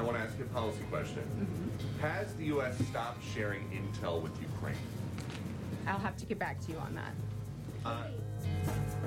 want to ask you a policy question. Has the U.S. stopped sharing intel with Ukraine? I'll have to get back to you on that.